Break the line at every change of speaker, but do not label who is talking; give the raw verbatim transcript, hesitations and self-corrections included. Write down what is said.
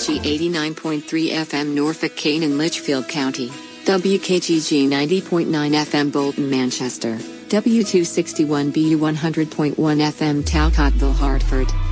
G eighty-nine point three F M Norfolk, Kane and Litchfield County, W K G G ninety point nine F M Bolton, Manchester, W two sixty-one B U one hundred point one F M Talcottville, Hartford.